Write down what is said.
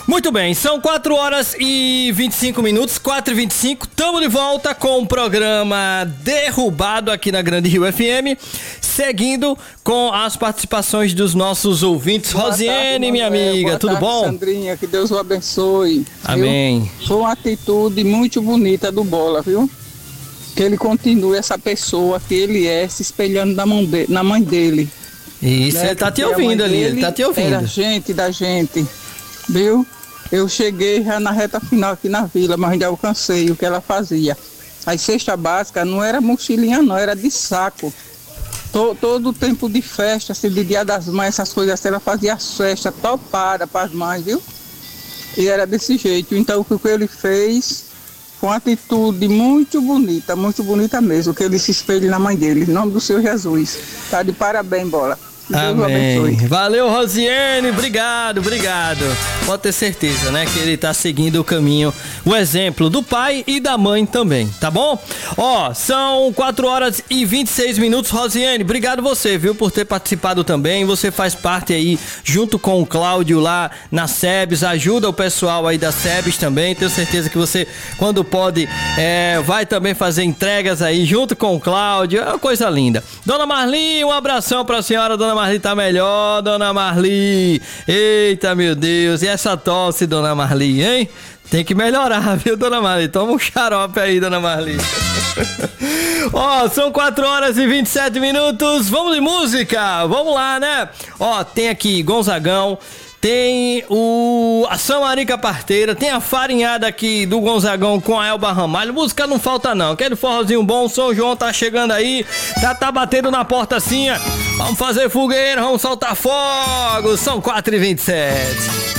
Muito bem, são 4 horas e 25 minutos, 4h25, estamos de volta com o programa Derrubado aqui na Grande Rio FM, seguindo com as participações dos nossos ouvintes. Boa Rosiane, tarde, minha amiga, tudo bom? Sandrinha, que Deus o abençoe. Amém. Viu? Foi uma atitude muito bonita do Bola, viu? Que ele continue essa pessoa que ele é, se espelhando na mãe dele. Isso, né? Ele tá te ouvindo ali, ele tá te ouvindo. Era gente da gente, viu? Eu cheguei já na reta final aqui na vila, mas ainda alcancei o que ela fazia. As cesta básica não era mochilinha não, era de saco. Todo o tempo de festa, assim, de Dia das Mães, essas coisas assim, ela fazia as festas topada para as mães, viu? E era desse jeito. Então o que ele fez foi uma atitude muito bonita mesmo, que ele se espelhe na mãe dele, em nome do Senhor Jesus. Tá de parabéns, Bola. Amém. Valeu, Rosiane, obrigado. Pode ter certeza, né, que ele tá seguindo o caminho, o exemplo do pai e da mãe também, tá bom? Ó, são 4 horas e 26 minutos, Rosiane, obrigado você, viu, por ter participado também. Você faz parte aí, junto com o Cláudio lá na SEBS, ajuda o pessoal aí da SEBS também. Tenho certeza que você, quando pode, vai também fazer entregas aí junto com o Cláudio. É uma coisa linda. Dona Marli, um abração pra senhora. Dona Marli tá melhor, Dona Marli. Eita, meu Deus. E essa tosse, Dona Marli, hein? Tem que melhorar, viu, Dona Marli? Toma um xarope aí, Dona Marli. Ó, são 4 horas e 27 minutos. Vamos de música. Vamos lá, né? Ó, tem aqui Gonzagão. Tem a Samarica Parteira, tem a farinhada aqui do Gonzagão com a Elba Ramalho. Música não falta não, aquele forrozinho bom. São João tá chegando aí, já tá batendo na porta assim. Vamos fazer fogueira, vamos soltar fogo. São 4h27.